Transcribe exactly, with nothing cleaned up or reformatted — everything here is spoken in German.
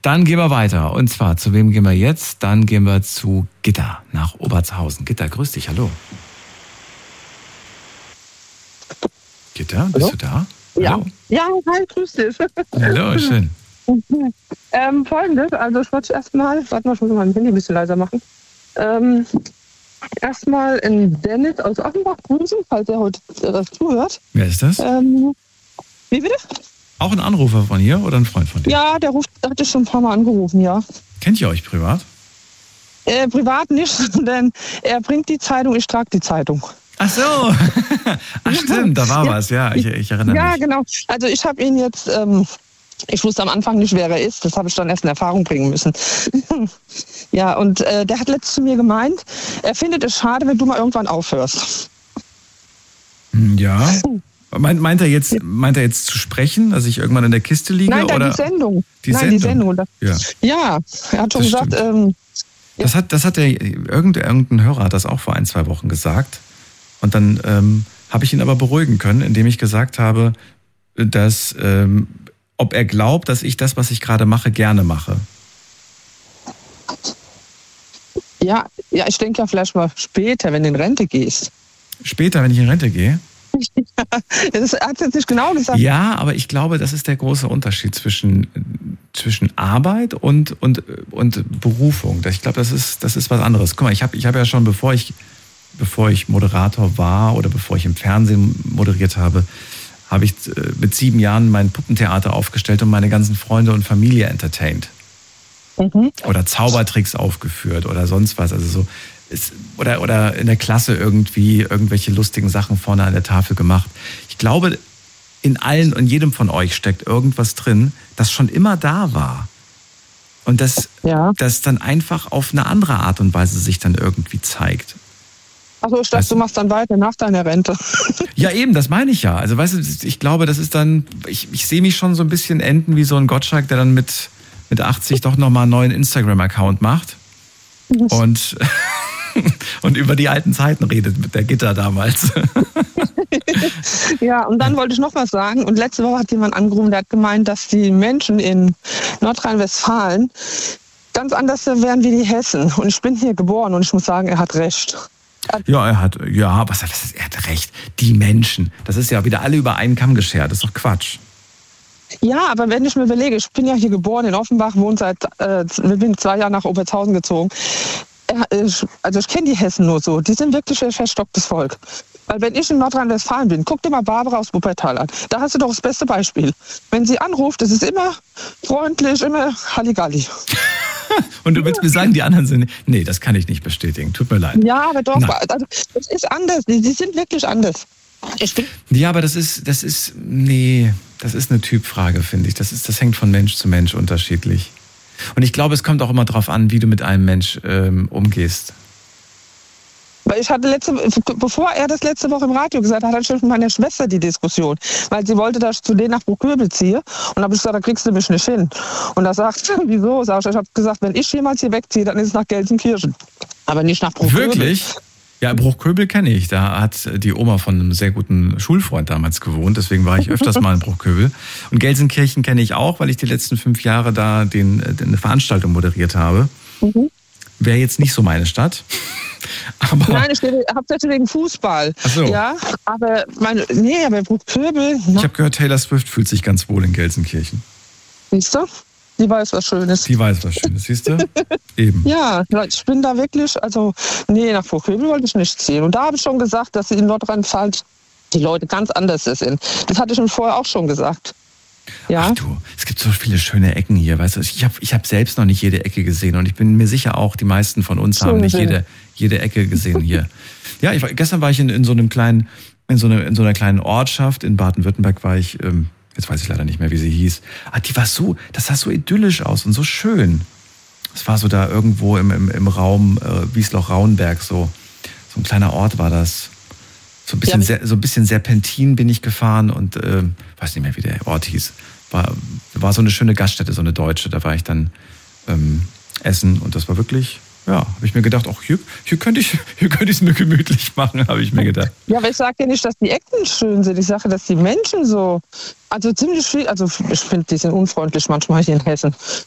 Dann gehen wir weiter. Und zwar, zu wem gehen wir jetzt? Dann gehen wir zu Gitta nach Obertshausen. Gitta, grüß dich, hallo. Gitta, bist hallo? du da? Ja. Hallo. Ja, hi, grüß dich. Hallo, schön. ähm, Folgendes, also ich wollte erstmal, warte mal, ich muss mal mein Handy ein bisschen leiser machen. Ähm, erstmal in Dennis aus Offenbach grüßen, falls er heute das zuhört. Wer ist das? Ähm, wie bitte? Auch ein Anrufer von hier oder ein Freund von dir? Ja, der ruft, der hat dich schon ein paar Mal angerufen, ja. Kennt ihr euch privat? Äh, privat nicht, denn er bringt die Zeitung, ich trage die Zeitung. Ach so. Ach stimmt, da war ja. was, ja, ich, ich erinnere ja, mich. Ja, genau. Also ich habe ihn jetzt, ähm, ich wusste am Anfang nicht, wer er ist, das habe ich dann erst in Erfahrung bringen müssen. ja, und äh, der hat letztens zu mir gemeint, er findet es schade, wenn du mal irgendwann aufhörst. Ja. Meint, meint, er jetzt, meint er jetzt zu sprechen, dass ich irgendwann in der Kiste liege? Nein, oder? die Sendung. Die Nein, Sendung. die Sendung. Ja. ja, er hat schon das gesagt... Ähm, das hat, das hat der, irgendein, irgendein Hörer hat das auch vor ein, zwei Wochen gesagt. Und dann ähm, habe ich ihn aber beruhigen können, indem ich gesagt habe, dass, ähm, ob er glaubt, dass ich das, was ich gerade mache, gerne mache. Ja, ja, ich denke ja vielleicht mal später, wenn du in Rente gehst. Später, wenn ich in Rente gehe? Das hat jetzt nicht genau gesagt. Ja, aber ich glaube, das ist der große Unterschied zwischen, zwischen Arbeit und, und, und Berufung. Ich glaube, das ist, das ist was anderes. Guck mal, ich habe ich hab ja schon, bevor ich, bevor ich Moderator war oder bevor ich im Fernsehen moderiert habe, habe ich mit sieben Jahren mein Puppentheater aufgestellt und meine ganzen Freunde und Familie entertained. Mhm. Oder Zaubertricks aufgeführt oder sonst was. Also so. Ist, oder, oder in der Klasse irgendwie irgendwelche lustigen Sachen vorne an der Tafel gemacht. Ich glaube, in allen und jedem von euch steckt irgendwas drin, das schon immer da war. Und das, ja. das dann einfach auf eine andere Art und Weise sich dann irgendwie zeigt. Achso, ich dachte, weißt du, du machst dann weiter nach deiner Rente. Ja, eben, das meine ich ja. Also weißt du, ich glaube, das ist dann, ich, ich sehe mich schon so ein bisschen enden wie so ein Gottschalk, der dann mit, mit achtzig doch nochmal einen neuen Instagram-Account macht. Und... und über die alten Zeiten redet mit der Gitta damals. Ja, und dann wollte ich noch was sagen. Und letzte Woche hat jemand angerufen, der hat gemeint, dass die Menschen in Nordrhein-Westfalen ganz anders wären wie die Hessen. Und ich bin hier geboren und ich muss sagen, er hat recht. Ja, er hat, ja, was heißt, er hat recht. Die Menschen, das ist ja wieder alle über einen Kamm geschert, das ist doch Quatsch. Ja, aber wenn ich mir überlege, ich bin ja hier geboren in Offenbach, wohne seit, äh, bin zwei Jahre nach Obertshausen gezogen. Also ich kenne die Hessen nur so, die sind wirklich ein verstocktes Volk. Weil wenn ich in Nordrhein-Westfalen bin, guck dir mal Barbara aus Wuppertal an. Da hast du doch das beste Beispiel. Wenn sie anruft, das ist immer freundlich, immer Halligalli. Und du willst mir sagen, die anderen sind... Nee, das kann ich nicht bestätigen, tut mir leid. Ja, aber doch, also, das ist anders, die, die sind wirklich anders. Ich bin ja, aber das ist, das ist, nee, das ist eine Typfrage, finde ich. Das ist, das hängt von Mensch zu Mensch unterschiedlich. Und ich glaube, es kommt auch immer darauf an, wie du mit einem Mensch ähm, umgehst. Weil ich hatte letzte, bevor er das letzte Woche im Radio gesagt hat, hatte ich schon mit meiner Schwester die Diskussion. Weil sie wollte, dass ich zu denen nach Bruchköbel ziehe. Und da habe ich gesagt, da kriegst du mich nicht hin. Und da sagt sie, wieso? Sag ich, ich habe gesagt, wenn ich jemals hier wegziehe, dann ist es nach Gelsenkirchen. Aber nicht nach Bruchköbel. Wirklich? Ja, Bruchköbel kenne ich. Da hat die Oma von einem sehr guten Schulfreund damals gewohnt. Deswegen war ich öfters mal in Bruchköbel. Und Gelsenkirchen kenne ich auch, weil ich die letzten fünf Jahre da den, eine Veranstaltung moderiert habe. Mhm. Wäre jetzt nicht so meine Stadt. Aber nein, ich rede hauptsächlich wegen Fußball. Ach so. Ja, aber meine, nee, aber Bruchköbel. Ich habe gehört, Taylor Swift fühlt sich ganz wohl in Gelsenkirchen. Siehst du? Die weiß was Schönes. Die weiß was Schönes, siehst du? Eben. Ja, ich bin da wirklich, also, nee, nach Bruchköbel wollte ich nicht ziehen. Und da habe ich schon gesagt, dass in Nordrhein-Westfalen die Leute ganz anders sind. Das hatte ich mir vorher auch schon gesagt. Ja. Ach du, es gibt so viele schöne Ecken hier, weißt du. Ich habe ich hab selbst noch nicht jede Ecke gesehen und ich bin mir sicher auch, die meisten von uns haben nicht jede, jede Ecke gesehen hier. Ja, ich war, gestern war ich in, in so einem kleinen, in so, eine, in so einer kleinen Ortschaft in Baden-Württemberg war ich, ähm, jetzt weiß ich leider nicht mehr, wie sie hieß. Ah, die war so, das sah so idyllisch aus und so schön. Es war so da irgendwo im, im, im Raum äh, Wiesloch-Rauenberg, so, so ein kleiner Ort war das. So ein bisschen, ja, so ein bisschen Serpentin bin ich gefahren und äh, weiß nicht mehr, wie der Ort hieß. War, war so eine schöne Gaststätte, so eine deutsche. Da war ich dann ähm, essen und das war wirklich, ja, habe ich mir gedacht, auch hier, hier könnte ich hier könnte ich es mir gemütlich machen, habe ich mir gedacht. Ja, aber ich sage ja nicht, dass die Ecken schön sind. Ich sage, dass die Menschen so, also ziemlich viel, also ich finde, die sind unfreundlich manchmal hier in Hessen.